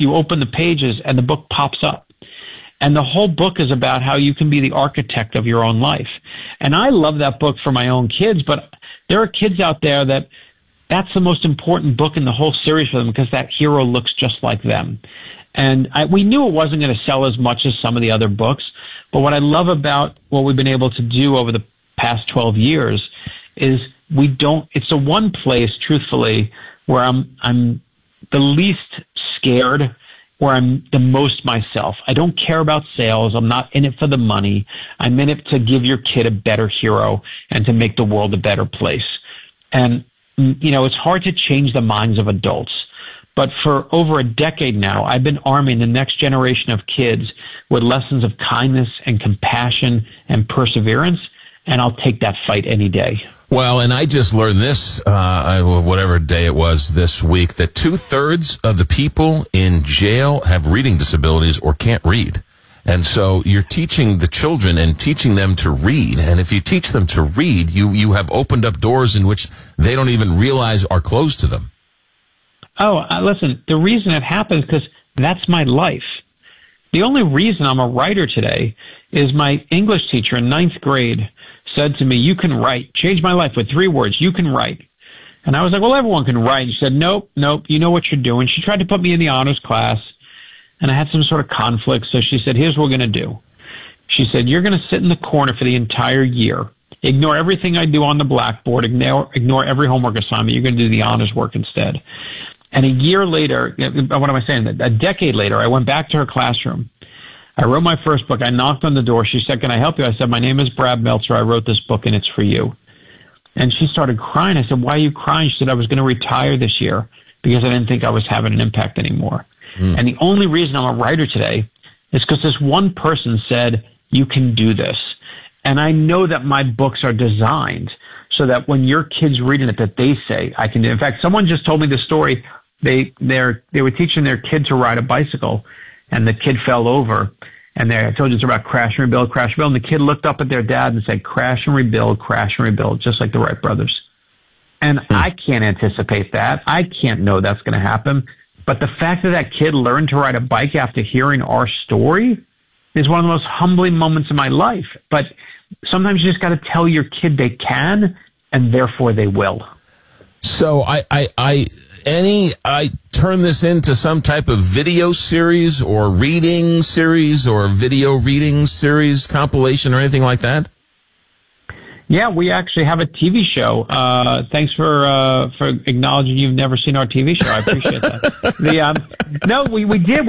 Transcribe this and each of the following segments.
you open the pages and the book pops up. And the whole book is about how you can be the architect of your own life. And I love that book for my own kids, but there are kids out there that's the most important book in the whole series for them because that hero looks just like them. And we knew it wasn't going to sell as much as some of the other books, but what I love about what we've been able to do over the past 12 years is it's the one place, truthfully, where I'm the least scared, where I'm the most myself. I don't care about sales. I'm not in it for the money. I'm in it to give your kid a better hero and to make the world a better place. And, it's hard to change the minds of adults. But for over a decade now, I've been arming the next generation of kids with lessons of kindness and compassion and perseverance, and I'll take that fight any day. Well, and I just learned this, whatever day it was this week, that 2/3 of the people in jail have reading disabilities or can't read. And so you're teaching the children and teaching them to read. And if you teach them to read, you have opened up doors in which they don't even realize are closed to them. Oh, listen, the reason it happens is because that's my life. The only reason I'm a writer today is my English teacher in 9th grade said to me, "You can write." Changed my life with 3 words, "You can write." And I was like, well, everyone can write. And she said, nope, you know what you're doing. She tried to put me in the honors class, and I had some sort of conflict. So she said, here's what we're going to do. She said, you're going to sit in the corner for the entire year. Ignore everything I do on the blackboard. Ignore every homework assignment. You're going to do the honors work instead. And a year later, what am I saying? A decade later, I went back to her classroom. I wrote my first book. I knocked on the door. She said, can I help you? I said, my name is Brad Meltzer. I wrote this book, and it's for you. And she started crying. I said, why are you crying? She said, I was going to retire this year because I didn't think I was having an impact anymore. And the only reason I'm a writer today is because this one person said, you can do this. And I know that my books are designed so that when your kids reading it, that they say, I can do it. In fact, someone just told me the story. They were teaching their kid to ride a bicycle, and the kid fell over. And I told you it's about crash and rebuild, crash and rebuild. And the kid looked up at their dad and said, crash and rebuild, just like the Wright brothers. And I can't anticipate that. I can't know that's going to happen. But the fact that kid learned to ride a bike after hearing our story is one of the most humbling moments in my life. But sometimes you just got to tell your kid they can, and therefore they will. So I turn this into some type of video series or reading series or video reading series compilation or anything like that? Yeah, we actually have a TV show. Thanks for acknowledging you've never seen our TV show. I appreciate that. No, we did.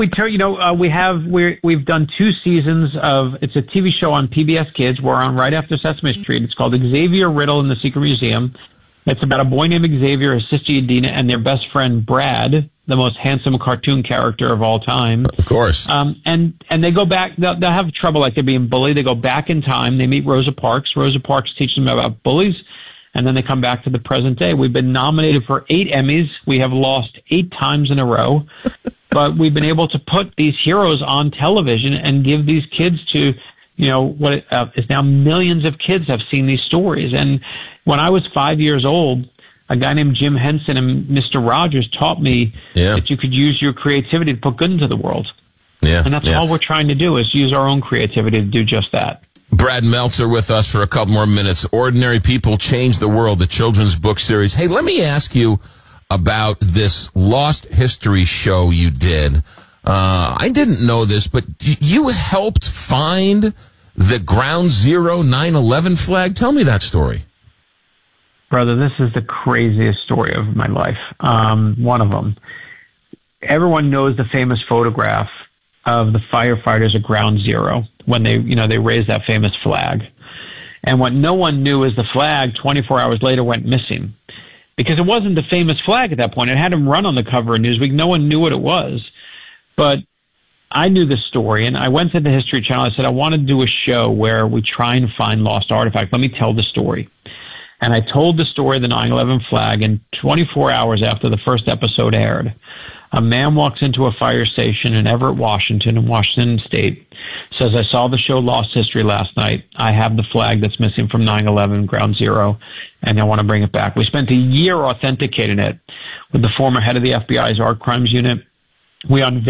We've done 2 seasons of. It's a TV show on PBS Kids. We're on right after Sesame Street. It's called Xavier Riddle in the Secret Museum. It's about a boy named Xavier, his sister Edina, and their best friend Brad, the most handsome cartoon character of all time. Of course. And they go back. They'll have trouble like they're being bullied. They go back in time. They meet Rosa Parks. Rosa Parks teaches them about bullies, and then they come back to the present day. We've been nominated for 8 Emmys. We have lost 8 times in a row, but we've been able to put these heroes on television and give these kids to, what is now millions of kids have seen these stories. And when I was 5 years old, a guy named Jim Henson and Mr. Rogers taught me that you could use your creativity to put good into the world. Yeah, and that's all we're trying to do is use our own creativity to do just that. Brad Meltzer with us for a couple more minutes. Ordinary People Change the World, the children's book series. Hey, let me ask you about this Lost History show you did. I didn't know this, but you helped find the Ground Zero 9/11 flag. Tell me that story. Brother, this is the craziest story of my life. One of them. Everyone knows the famous photograph of the firefighters at Ground Zero when they raised that famous flag. And what no one knew is the flag 24 hours later went missing because it wasn't the famous flag at that point. It had him run on the cover of Newsweek. No one knew what it was. But I knew the story, and I went to the History Channel. I said, I want to do a show where we try and find lost artifacts. Let me tell the story. And I told the story of the 9/11 flag, and 24 hours after the first episode aired, a man walks into a fire station in Everett, Washington, in Washington State, says, I saw the show Lost History last night. I have the flag that's missing from 9/11 Ground Zero, and I want to bring it back. We spent a year authenticating it with the former head of the FBI's Art Crimes Unit. We unveiled